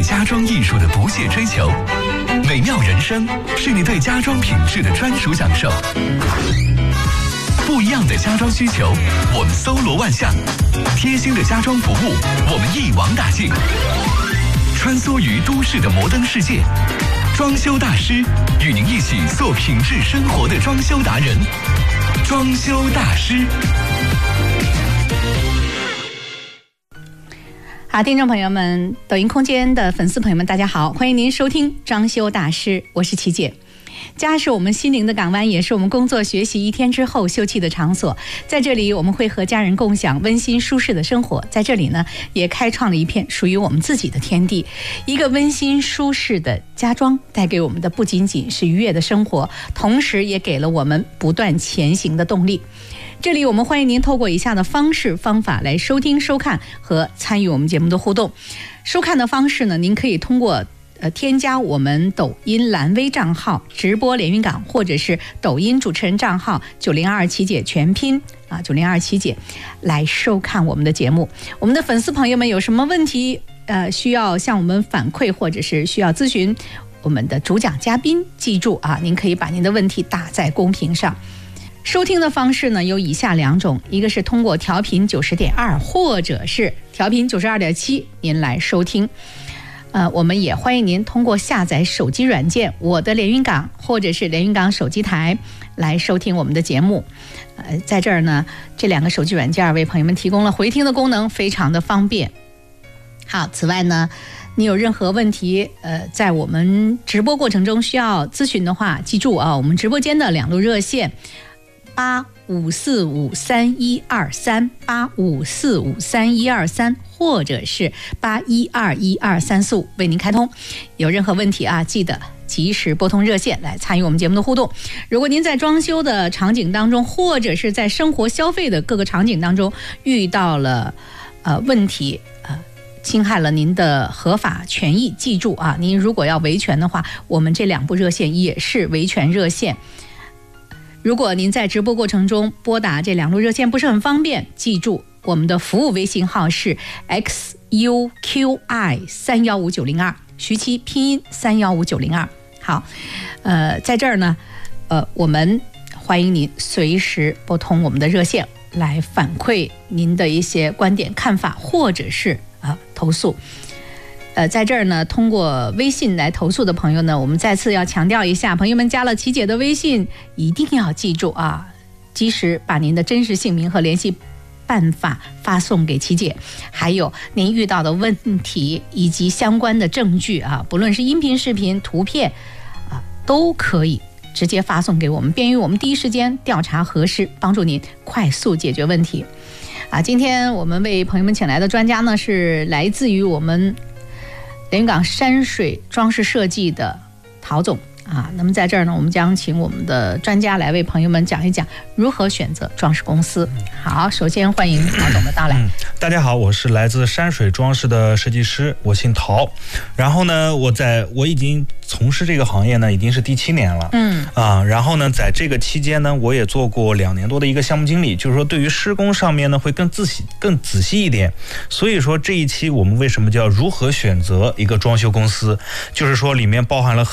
家装艺术的不懈追求，美妙人生是你对家装品质的专属享受。不一样的家装需求，我们搜罗万象；贴心的家装服务，我们一网打尽。穿梭于都市的摩登世界，装修大师与您一起做品质生活的装修达人。装修大师。 好，听众朋友们，抖音空间的粉丝朋友们，大家好，欢迎您收听装修大师，我是琪姐。家是我们心灵的港湾，也是我们工作学习一天之后休憩的场所。在这里，我们会和家人共享温馨舒适的生活。在这里呢，也开创了一片属于我们自己的天地。一个温馨舒适的家装，带给我们的不仅仅是愉悦的生活，同时也给了我们不断前行的动力。这里我们欢迎您透过以下的方式方法来收听、收看和参与我们节目的互动。收看的方式呢，您可以通过添加我们抖音蓝微账号直播连云港，或者是抖音主持人账号9022琪姐全拼9022琪姐来收看我们的节目。我们的粉丝朋友们有什么问题需要向我们反馈，或者是需要咨询我们的主讲嘉宾，记住您可以把您的问题打在公屏上。收听的方式呢有以下两种，一个是通过调频90.2，或者是调频92.7您来收听。我们也欢迎您通过下载手机软件我的连云港，或者是连云港手机台来收听我们的节目。在这儿呢，这两个手机软件为朋友们提供了回听的功能，非常的方便。好，此外呢，你有任何问题在我们直播过程中需要咨询的话，记住我们直播间的两路热线85453123 85453123，或者是81212345为您开通。有任何问题记得及时拨通热线来参与我们节目的互动。如果您在装修的场景当中，或者是在生活消费的各个场景当中遇到了问题，侵害了您的合法权益，记住您如果要维权的话，我们这两部热线也是维权热线。如果您在直播过程中拨打这两路热线不是很方便，记住我们的服务微信号是 XUQI315902，徐七拼音315902。好，在这儿呢，我们欢迎您随时拨通我们的热线来反馈您的一些观点看法，或者是投诉。在这儿呢，通过微信来投诉的朋友呢，我们再次要强调一下，朋友们加了琪姐的微信，一定要记住及时把您的真实姓名和联系办法发送给琪姐，还有您遇到的问题以及相关的证据不论是音频、视频、图片都可以直接发送给我们，便于我们第一时间调查核实，帮助您快速解决问题。今天我们为朋友们请来的专家呢，是来自于我们连云港山水装饰设计的陶总那么在这儿呢，我们将请我们的专家来为朋友们讲一讲如何选择装饰公司。好，首先欢迎陶总的到来。 大家好，我是来自山水装饰的设计师，我姓陶。然后呢，我已经从事这个行业呢，已经是第7年了。然后呢，在这个期间呢，我也做过2年多的一个项目经理，就是说对于施工上面呢，会更仔细一点。所以说这一期我们为什么叫如何选择一个装修公司，就是说里面包含了